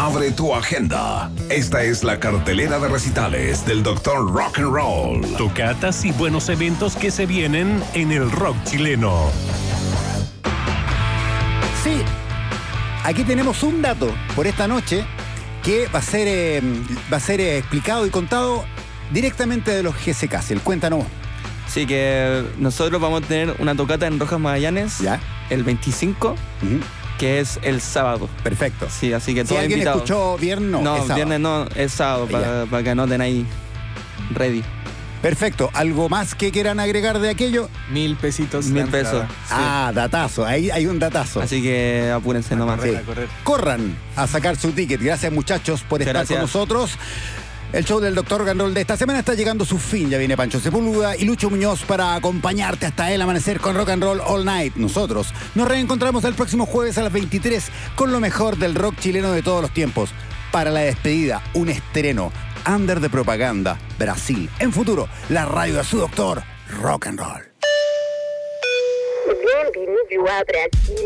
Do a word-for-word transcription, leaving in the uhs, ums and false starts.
Abre tu agenda. Esta es la cartelera de recitales del doctor Rock and Roll. Tocatas y buenos eventos que se vienen en el rock chileno. Sí, aquí tenemos un dato por esta noche que va a ser, eh, va a ser eh, explicado y contado directamente de los G C Castle. Cuéntanos. Sí, que nosotros vamos a tener una tocata en Rojas Magallanes ¿Ya? el veinticinco, Uh-huh. que es el sábado. Perfecto. Sí, así que Si todos alguien invitados. escuchó viernes, no, No, es sábado. viernes no, es sábado, para, para que anoten ahí ready. Perfecto. ¿Algo más que quieran agregar de aquello? Mil pesitos. Mil la entrada. pesos. Sí. Ah, datazo. Ahí hay un datazo. Así que apúrense nomás. Sí. A correr. Corran a sacar su ticket. Gracias, muchachos, por Muchas estar con gracias. nosotros. El show del doctor Rock and Roll de esta semana está llegando a su fin. Ya viene Pancho Sepúlveda y Lucho Muñoz para acompañarte hasta el amanecer con Rock and Roll All Night. Nosotros nos reencontramos el próximo jueves a las veintitrés con lo mejor del rock chileno de todos los tiempos. Para la despedida, un estreno. Under de Propaganda, Brasil. En futuro, la radio de su doctor Rock and Roll. Bienvenido a Brasil.